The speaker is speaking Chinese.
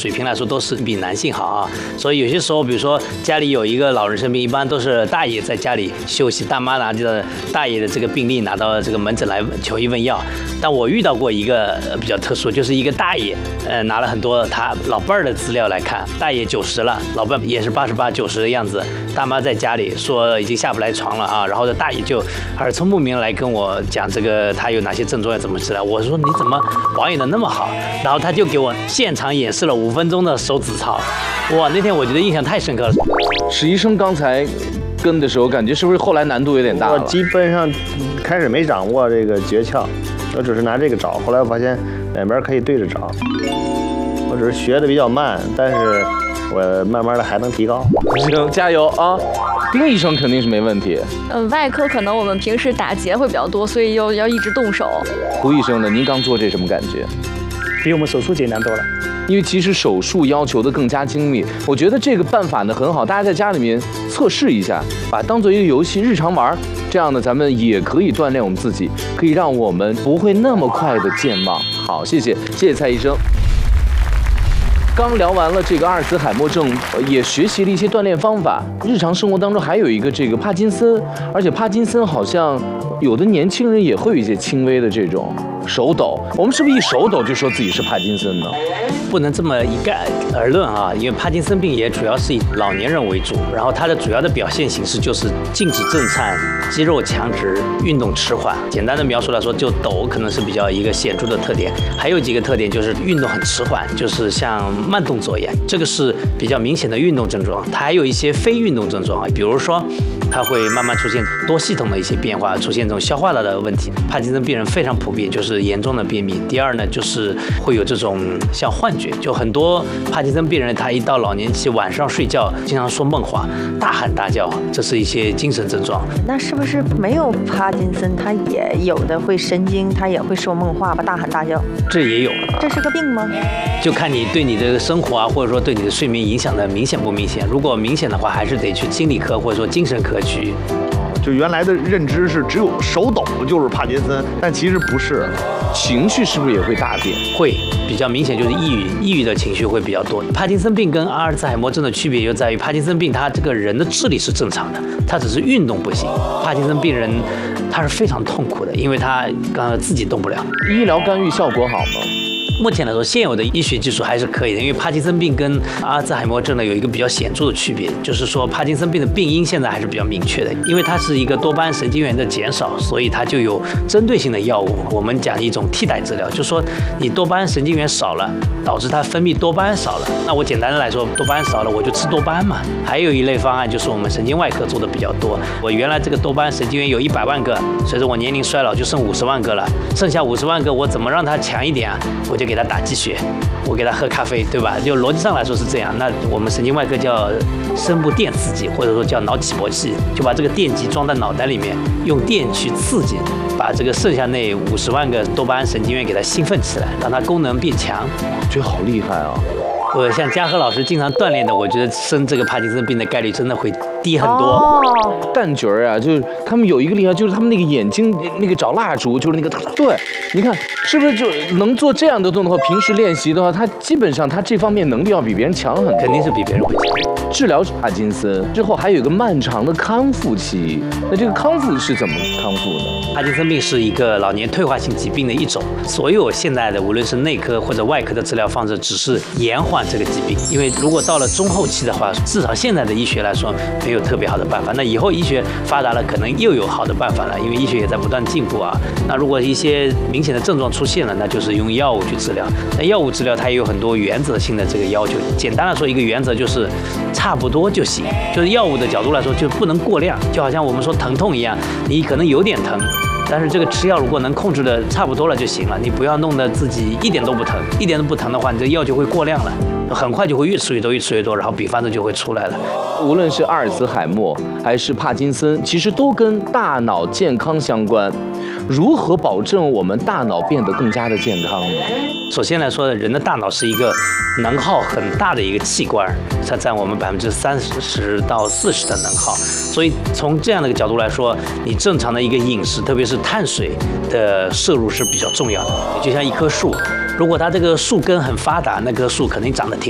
水平来说都是比男性好啊。所以有些时候，比如说家里有一个老人生病，一般都是大爷在家里休息，大妈拿着大爷的这个病历拿到这个门诊来求医问药。但我遇到过一个比较特殊，就是一个大爷，拿了很多他老伴儿的资料来看，大爷90了，老伴也是88、90的样子，大妈在家里说已经下不来床了啊，然后这大爷就耳聪目明来跟我讲这个他有哪些症状要怎么治疗。我说你怎么保养的那么好？然后他就给我现场演示了5分钟的手指操，哇，那天我觉得印象太深刻了。 史医生刚才跟的时候，感觉是不是后来难度有点大了？ 我基本上开始没掌握这个诀窍，我只是拿这个找，后来我发现两边可以对着找，我只是学的比较慢，但是我慢慢的还能提高。 行，加油啊！丁医生肯定是没问题。 外科可能我们平时打结会比较多，所以要一直动手。 胡医生呢？您刚做这什么感觉？ 比我们手术简单多了。 因为其实手术要求的更加精密，我觉得这个办法呢很好，大家在家里面测试一下，把它当做一个游戏日常玩，这样呢咱们也可以锻炼我们自己，可以让我们不会那么快的健忘。好，谢谢蔡医生。刚聊完了这个阿尔茨海默症，也学习了一些锻炼方法。日常生活当中还有一个这个帕金森，而且帕金森好像有的年轻人也会有一些轻微的这种手抖。我们是不是一手抖就说自己是帕金森呢？ 不能这么一概而论啊，因为帕金森病也主要是以老年人为主，然后它的主要的表现形式就是静止震颤、肌肉强直、运动迟缓。简单的描述来说，就抖可能是比较一个显著的特点，还有几个特点就是运动很迟缓，就是像慢动作一样，这个是比较明显的运动症状。它还有一些非运动症状啊，比如说它会慢慢出现多系统的一些变化，出现这种消化道的问题。帕金森病人非常普遍，就是严重的便秘。第二呢，就是会有这种像幻觉，就很多帕金森病人他一到老年期，晚上睡觉经常说梦话、大喊大叫，这是一些精神症状。 那是不是没有帕金森，他也有的会神经，他也会说梦话吧，大喊大叫？ 这也有。 这是个病吗？ 就看你对你的生活啊，或者说对你的睡眠影响的明显不明显。如果明显的话，还是得去心理科或者说精神科去。 就原来的认知是只有手抖就是帕金森，但其实不是。 情绪是不是也会大变？ 会比较明显，就是抑郁的情绪会比较多。帕金森病跟阿尔茨海默症的区别就在于，帕金森病他这个人的智力是正常的，他只是运动不行。帕金森病人他是非常痛苦的，因为他自己动不了。 医疗干预效果好吗？ 目前来说，现有的医学技术还是可以的，因为帕金森病跟阿尔茨海默症呢有一个比较显著的区别，就是说帕金森病的病因现在还是比较明确的，因为它是一个多巴胺神经元的减少，所以它就有针对性的药物。我们讲一种替代治疗，就是说你多巴胺神经元少了，导致它分泌多巴胺少了，那我简单的来说，多巴胺少了我就吃多巴胺嘛。还有一类方案就是我们神经外科做的比较多，我原来这个多巴胺神经元有100万个，随着我年龄衰老就剩50万个了，剩下50万个我怎么让它强一点啊？我就给他打鸡血，我给他喝咖啡，对吧？就逻辑上来说是这样。那我们神经外科叫深部电刺激，或者说叫脑起搏器，就把这个电极装在脑袋里面，用电去刺激，把这个剩下那50万个多巴胺神经元给它兴奋起来，让它功能变强。 我觉得好厉害啊！ 像嘉禾老师经常锻炼的，我觉得生这个帕金森病的概率真的会低很多。 蛋卷儿啊，就是他们有一个厉害，就是他们那个眼睛那个找蜡烛，就是那个对，你看是不是就能做这样的动作？平时练习的话，他基本上他这方面能力要比别人强很多， 肯定是比别人会强。 治疗帕金森之后还有一个漫长的康复期，那这个康复是怎么康复呢？ 帕金森病是一个老年退化性疾病的一种，所有现在的无论是内科或者外科的治疗方式，只是延缓这个疾病。因为如果到了中后期的话，至少现在的医学来说没有特别好的办法。那以后医学发达了，可能又有好的办法了，因为医学也在不断进步啊。那如果一些明显的症状出现了，那就是用药物去治疗。那药物治疗它也有很多原则性的这个要求。简单来说，一个原则就是差不多就行，就是药物的角度来说就不能过量，就好像我们说疼痛一样，你可能有点疼。但是这个吃药如果能控制的差不多了就行了，你不要弄得自己一点都不疼，一点都不疼的话，你这药就会过量了，很快就会越吃越多，越吃越多，然后并发症就会出来了。 无论是阿尔茨海默还是帕金森，其实都跟大脑健康相关。如何保证我们大脑变得更加的健康呢？ 首先来说，人的大脑是一个能耗很大的一个器官，它占我们30%到40%的能耗。所以从这样的一个角度来说，你正常的一个饮食，特别是碳水的摄入是比较重要的。就像一棵树，如果它这个树根很发达，那棵树肯定长得挺